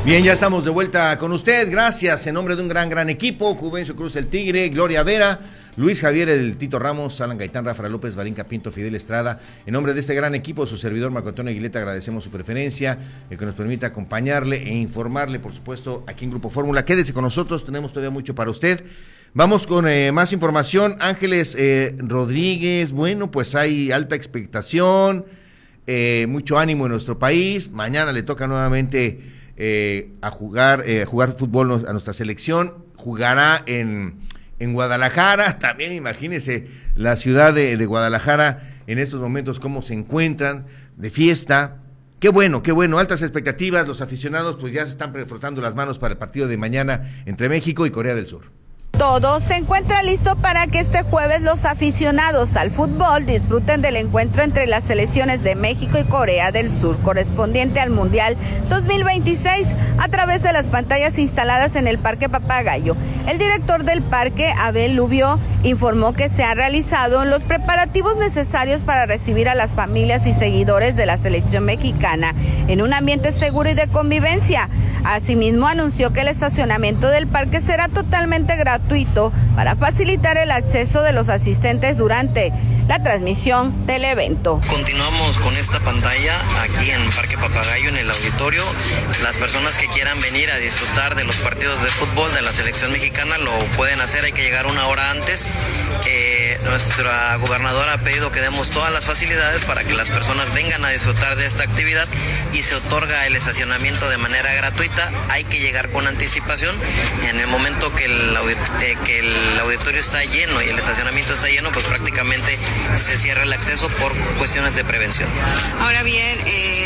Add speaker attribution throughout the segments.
Speaker 1: Bien, ya estamos de vuelta con usted. Gracias en nombre de un gran equipo. Juvencio Cruz el Tigre, Gloria Vera, Luis Javier el Tito Ramos, Alan Gaitán, Rafael López, Varinca Pinto, Fidel Estrada. En nombre de este gran equipo, su servidor Marco Antonio Aguileta, agradecemos su preferencia, el que nos permite acompañarle e informarle, por supuesto, aquí en Grupo Fórmula. Quédese con nosotros, tenemos todavía mucho para usted. Vamos con más información. Ángeles Rodríguez, bueno, pues hay alta expectación, mucho ánimo en nuestro país. Mañana le toca nuevamente a jugar fútbol a nuestra selección. Jugará en Guadalajara. También imagínense la ciudad de Guadalajara en estos momentos cómo se encuentran de fiesta. Qué bueno, altas expectativas. Los aficionados pues ya se están frotando las manos para el partido de mañana entre México y Corea del Sur.
Speaker 2: Todo se encuentra listo para que este jueves los aficionados al fútbol disfruten del encuentro entre las selecciones de México y Corea del Sur, correspondiente al Mundial 2026, a través de las pantallas instaladas en el Parque Papagayo. El director del parque, Abel Lubio, informó que se han realizado los preparativos necesarios para recibir a las familias y seguidores de la selección mexicana en un ambiente seguro y de convivencia. Asimismo, anunció que el estacionamiento del parque será totalmente gratuito para facilitar el acceso de los asistentes durante la transmisión del evento.
Speaker 3: Continuamos con esta pantalla aquí en Parque Papagayo, en el auditorio. Las personas que quieran venir a disfrutar de los partidos de fútbol de la selección mexicana lo pueden hacer, hay que llegar una hora antes. Nuestra gobernadora ha pedido que demos todas las facilidades para que las personas vengan a disfrutar de esta actividad y se otorga el estacionamiento de manera gratuita. Hay que llegar con anticipación. En el momento que el auditorio está lleno y el estacionamiento está lleno, pues prácticamente se cierra el acceso por cuestiones de prevención.
Speaker 4: Ahora bien,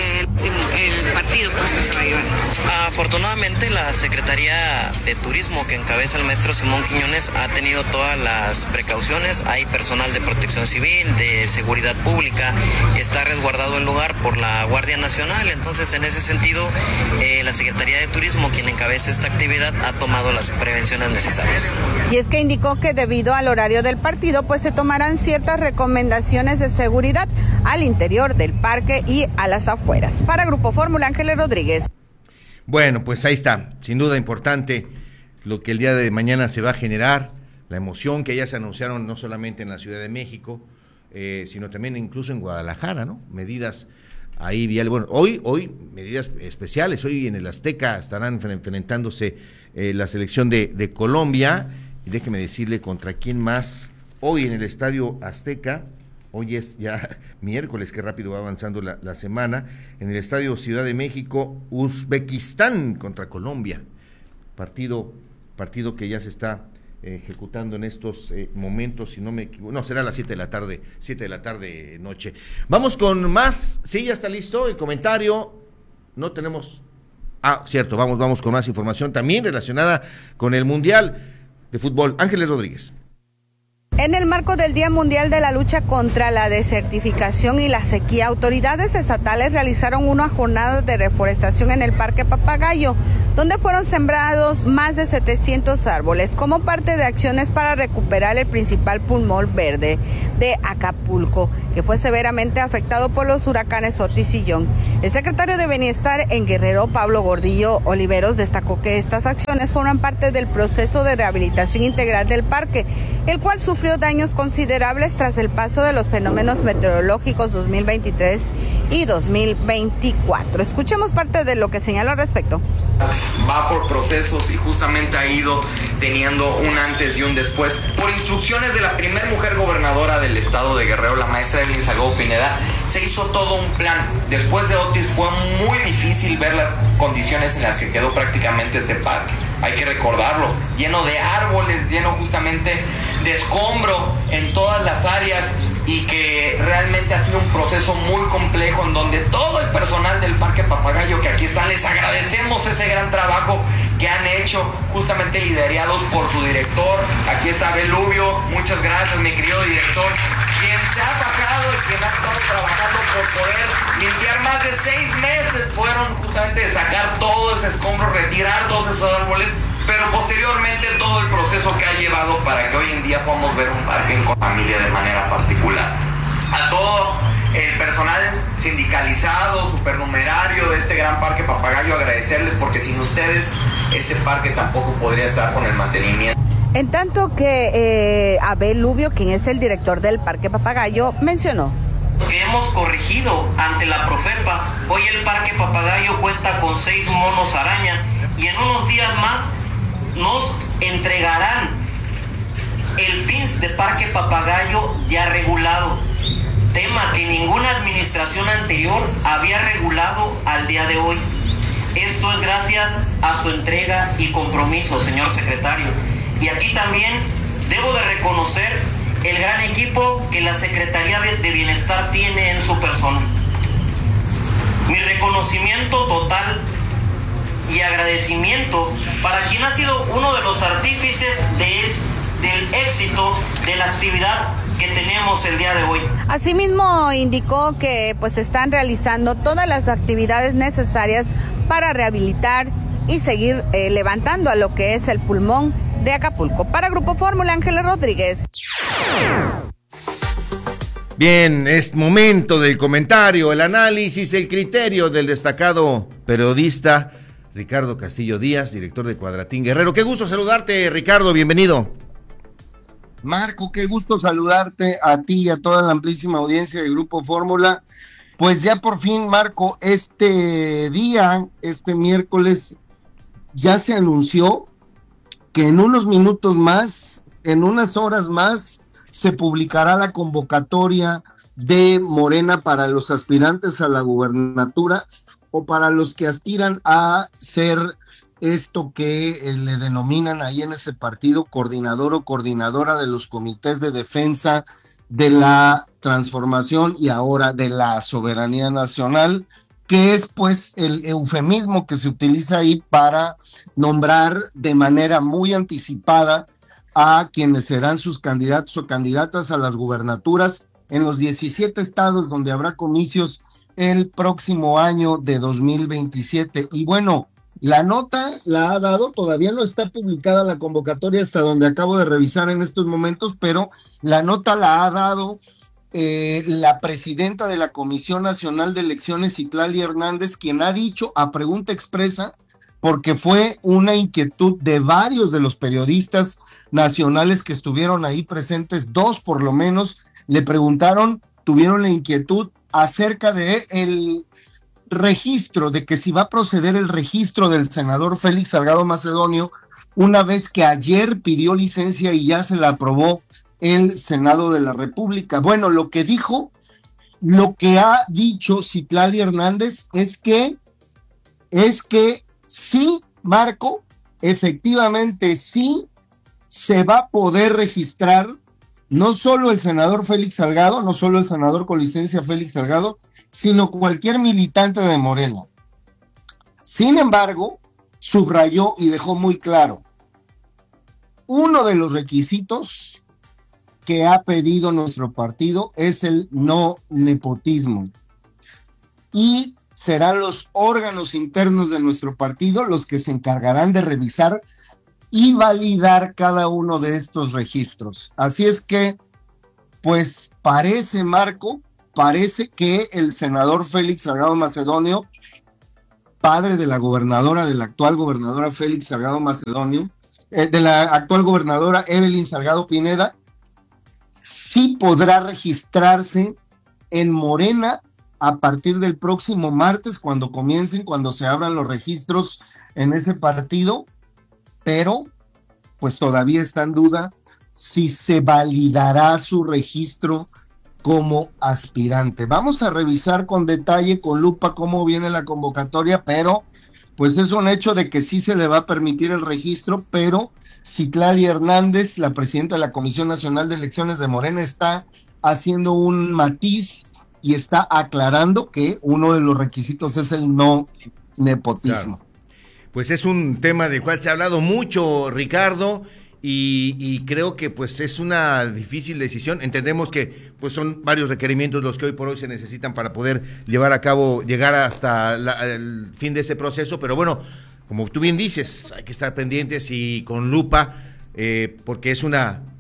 Speaker 4: el partido pues que se va a llevar.
Speaker 3: Afortunadamente la Secretaría de Turismo que encabeza el maestro Simón Quiñones ha tenido todas las precauciones. Hay personal de protección civil, de seguridad pública, está resguardado el lugar por la Guardia Nacional. Entonces, en ese sentido, la Secretaría de Turismo, quien encabeza esta actividad, ha tomado las prevenciones necesarias.
Speaker 2: Y es que indicó que debido al horario del partido, pues se tomarán ciertas recomendaciones de seguridad al interior del parque y a las afueras. Para Grupo Fórmula, Ángeles Rodríguez.
Speaker 1: Bueno, pues ahí está, sin duda importante lo que el día de mañana se va a generar, la emoción que ya se anunciaron no solamente en la Ciudad de México, sino también incluso en Guadalajara, ¿no? Medidas ahí viales. Bueno, hoy medidas especiales. Hoy en el Azteca estarán enfrentándose la selección de Colombia. Y déjeme decirle contra quién más. Hoy en el Estadio Azteca, hoy es ya miércoles, qué rápido va avanzando la semana. En el Estadio Ciudad de México, Uzbekistán contra Colombia. Partido que ya se está ejecutando en estos momentos, si no me equivoco, no, será a las 7 de la tarde noche. Vamos con más. Sí, ya está listo el comentario. No tenemos. Cierto, vamos con más información también relacionada con el Mundial de Fútbol. Ángeles Rodríguez.
Speaker 2: En el marco del Día Mundial de la Lucha contra la Desertificación y la Sequía, autoridades estatales realizaron una jornada de reforestación en el Parque Papagayo, donde fueron sembrados más de 700 árboles como parte de acciones para recuperar el principal pulmón verde de Acapulco, que fue severamente afectado por los huracanes Otis y John. El secretario de Bienestar en Guerrero, Pablo Gordillo Oliveros, destacó que estas acciones forman parte del proceso de rehabilitación integral del parque, el cual sufrió daños considerables tras el paso de los fenómenos meteorológicos 2023 y 2024. Escuchemos parte de lo que señaló al respecto.
Speaker 5: Va por procesos y justamente ha ido teniendo un antes y un después. Por instrucciones de la primer mujer gobernadora del estado de Guerrero, la maestra Evelyn Salgado Pineda, se hizo todo un plan. Después de Otis fue muy difícil ver las condiciones en las que quedó prácticamente este parque. Hay que recordarlo, lleno de árboles, lleno justamente de escombro en todas las áreas, y que realmente ha sido un proceso muy complejo en donde todo el personal del Parque Papagayo que aquí están, les agradecemos ese gran trabajo que han hecho, justamente liderados por su director. Aquí está Abel Lubio, muchas gracias mi querido director, quien se ha bajado y quien ha estado trabajando por poder limpiar. Más de 6 meses fueron justamente de sacar todo ese escombro, retirar todos esos árboles, pero posteriormente todo el proceso que ha llevado para que hoy en día podamos ver un parque en familia de manera particular. A todo el personal sindicalizado, supernumerario de este gran Parque Papagayo, Papagayo, agradecerles porque sin ustedes este parque tampoco podría estar con el mantenimiento.
Speaker 2: En tanto que Abel Lubio, quien es el director del Parque Papagayo, mencionó
Speaker 3: que hemos corregido ante la Profepa. Hoy el Parque Papagayo cuenta con 6 monos araña y en unos días más nos entregarán el PINS de Parque Papagayo ya regulado, tema que ninguna administración anterior había regulado al día de hoy. Esto es gracias a su entrega y compromiso, señor secretario. Y aquí también debo de reconocer el gran equipo que la Secretaría de Bienestar tiene en su persona. Mi reconocimiento total y agradecimiento para quien ha sido uno de los artífices del éxito de la actividad que tenemos el día de hoy.
Speaker 2: Asimismo, indicó que pues están realizando todas las actividades necesarias para rehabilitar y seguir levantando a lo que es el pulmón de Acapulco. Para Grupo Fórmula, Ángeles Rodríguez.
Speaker 1: Bien, es momento del comentario, el análisis, el criterio del destacado periodista Ricardo Castillo Díaz, director de Cuadratín Guerrero. Qué gusto saludarte, Ricardo, bienvenido.
Speaker 6: Marco, qué gusto saludarte a ti y a toda la amplísima audiencia de Grupo Fórmula. Pues ya por fin, Marco, este miércoles, ya se anunció que en unos minutos más, en unas horas más, se publicará la convocatoria de Morena para los aspirantes a la gubernatura o para los que aspiran a ser esto que le denominan ahí en ese partido coordinador o coordinadora de los comités de defensa de la transformación y ahora de la soberanía nacional, que es pues el eufemismo que se utiliza ahí para nombrar de manera muy anticipada a quienes serán sus candidatos o candidatas a las gubernaturas en los 17 estados donde habrá comicios el próximo año de 2027. Y bueno, la nota la ha dado, todavía no está publicada la convocatoria hasta donde acabo de revisar en estos momentos, pero la nota la ha dado la presidenta de la Comisión Nacional de Elecciones, Citlali Hernández, quien ha dicho a pregunta expresa, porque fue una inquietud de varios de los periodistas nacionales que estuvieron ahí presentes, 2 por lo menos, le preguntaron, tuvieron la inquietud acerca de el registro, de que si va a proceder el registro del senador Félix Salgado Macedonio, una vez que ayer pidió licencia y ya se la aprobó el Senado de la República. Bueno, lo que ha dicho Citlali Hernández es que sí, Marco, efectivamente sí se va a poder registrar no solo el senador Félix Salgado, no solo el senador con licencia Félix Salgado, sino cualquier militante de Morena. Sin embargo, subrayó y dejó muy claro, uno de los requisitos que ha pedido nuestro partido es el no nepotismo. Y serán los órganos internos de nuestro partido los que se encargarán de revisar y validar cada uno de estos registros. Así es que, pues parece, Marco, parece que el senador Félix Salgado Macedonio, padre de la gobernadora, de la actual gobernadora Félix Salgado Macedonio, de la actual gobernadora Evelyn Salgado Pineda, sí podrá registrarse en Morena a partir del próximo martes, cuando se abran los registros en ese partido, pero pues todavía está en duda si se validará su registro como aspirante. Vamos a revisar con detalle, con lupa, cómo viene la convocatoria, pero pues es un hecho de que sí se le va a permitir el registro, pero Citlali Hernández, la presidenta de la Comisión Nacional de Elecciones de Morena, está haciendo un matiz y está aclarando que uno de los requisitos es el no nepotismo.
Speaker 1: Claro. Pues es un tema del cual se ha hablado mucho, Ricardo, y creo que pues es una difícil decisión. Entendemos que pues son varios requerimientos los que hoy por hoy se necesitan para poder llevar a cabo, llegar hasta el fin de ese proceso, pero bueno, como tú bien dices, hay que estar pendientes y con lupa, porque es una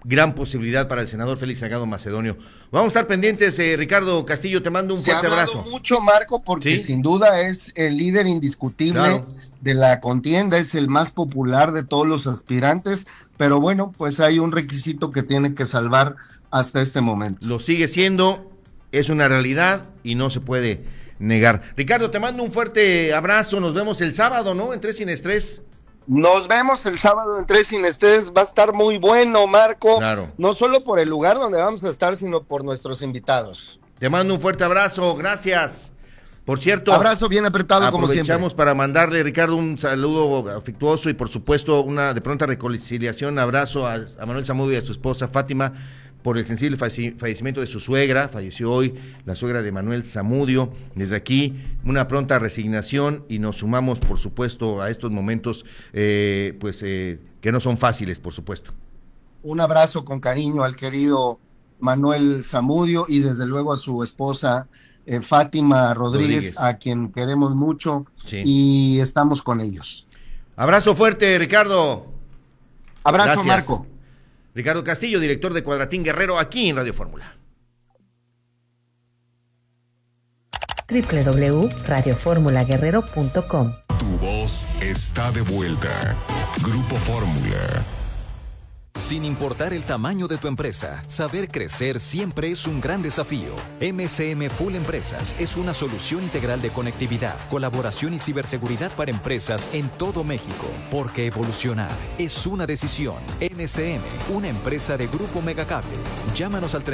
Speaker 1: gran posibilidad para el senador Félix Salgado Macedonio. Vamos a estar pendientes, Ricardo Castillo, te mando un fuerte abrazo.
Speaker 6: Se ha hablado mucho, Marco, porque sin duda es el líder indiscutible de la contienda, es el más popular de todos los aspirantes, pero bueno, pues hay un requisito que tiene que salvar hasta este momento.
Speaker 1: Lo sigue siendo, es una realidad y no se puede negar. Ricardo, te mando un fuerte abrazo, nos vemos el sábado, ¿no? En Tres Sin Estrés.
Speaker 6: Nos vemos el sábado en Tres Sin Estrés, va a estar muy bueno, Marco, no solo por el lugar donde vamos a estar, sino por nuestros invitados.
Speaker 1: Te mando un fuerte abrazo, gracias. Por cierto,
Speaker 6: abrazo bien apretado como siempre.
Speaker 1: Aprovechamos para mandarle, Ricardo, un saludo afectuoso y por supuesto una de pronta reconciliación, abrazo a Manuel Zamudio y a su esposa Fátima por el sensible fallecimiento de su suegra. Falleció hoy la suegra de Manuel Zamudio. Desde aquí, una pronta resignación y nos sumamos, por supuesto, a estos momentos que no son fáciles, por supuesto.
Speaker 6: Un abrazo con cariño al querido Manuel Zamudio y desde luego a su esposa Fátima Rodríguez, a quien queremos mucho y estamos con ellos.
Speaker 1: Abrazo fuerte, Ricardo.
Speaker 6: Abrazo, gracias. Marco.
Speaker 1: Ricardo Castillo, director de Cuadratín Guerrero, aquí en Radio Fórmula.
Speaker 7: www.radioformulaguerrero.com.
Speaker 8: Tu voz está de vuelta. Grupo Fórmula.
Speaker 9: Sin importar el tamaño de tu empresa, saber crecer siempre es un gran desafío. MCM Full Empresas es una solución integral de conectividad, colaboración y ciberseguridad para empresas en todo México. Porque evolucionar es una decisión. MCM, una empresa de Grupo Megacable. Llámanos al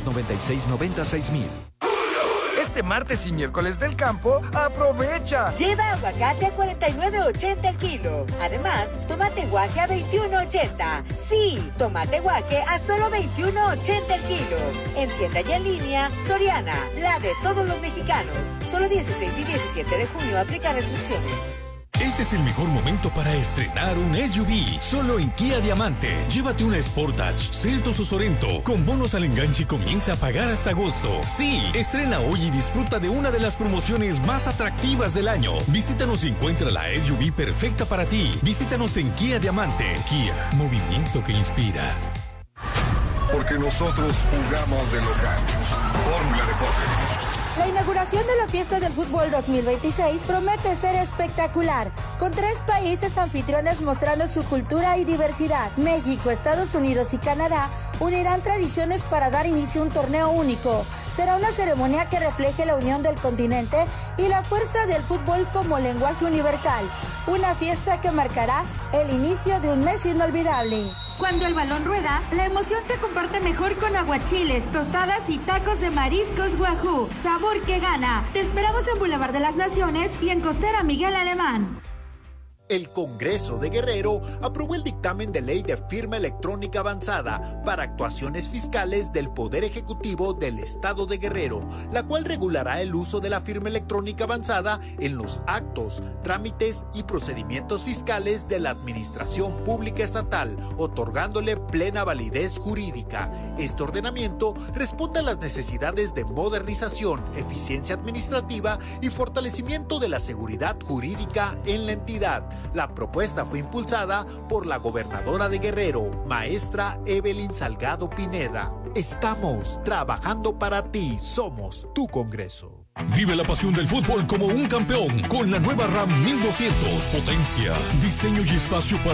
Speaker 9: 3396-96000.
Speaker 10: Este martes y miércoles del campo, ¡aprovecha!
Speaker 11: Lleva aguacate a $49.80 el kilo. Además, tomate guaje a $21.80. Sí, tomate guaje a solo $21.80 el kilo. En tienda y en línea, Soriana, la de todos los mexicanos. Solo 16 y 17 de junio aplica restricciones.
Speaker 8: Este es el mejor momento para estrenar un SUV, solo en Kia Diamante. Llévate una Sportage, Celtos o Sorento, con bonos al enganche y comienza a pagar hasta agosto. Sí, estrena hoy y disfruta de una de las promociones más atractivas del año. Visítanos y encuentra la SUV perfecta para ti. Visítanos en Kia Diamante. Kia, movimiento que inspira.
Speaker 12: Porque nosotros jugamos de locales. Fórmula Deportes.
Speaker 13: La inauguración de la Fiesta del Fútbol 2026 promete ser espectacular, con 3 países anfitriones mostrando su cultura y diversidad. México, Estados Unidos y Canadá unirán tradiciones para dar inicio a un torneo único. Será una ceremonia que refleje la unión del continente y la fuerza del fútbol como lenguaje universal. Una fiesta que marcará el inicio de un mes inolvidable.
Speaker 14: Cuando el balón rueda, la emoción se comparte mejor con aguachiles, tostadas y tacos de mariscos Wahoo. Sabor que gana. Te esperamos en Boulevard de las Naciones y en Costera Miguel Alemán.
Speaker 15: El Congreso de Guerrero aprobó el dictamen de ley de firma electrónica avanzada para actuaciones fiscales del Poder Ejecutivo del Estado de Guerrero, la cual regulará el uso de la firma electrónica avanzada en los actos, trámites y procedimientos fiscales de la Administración Pública Estatal, otorgándole plena validez jurídica. Este ordenamiento responde a las necesidades de modernización, eficiencia administrativa y fortalecimiento de la seguridad jurídica en la entidad. La propuesta fue impulsada por la gobernadora de Guerrero, maestra Evelyn Salgado Pineda. Estamos trabajando para ti, somos tu Congreso.
Speaker 8: Vive la pasión del fútbol como un campeón con la nueva RAM 1200. Potencia, diseño y espacio para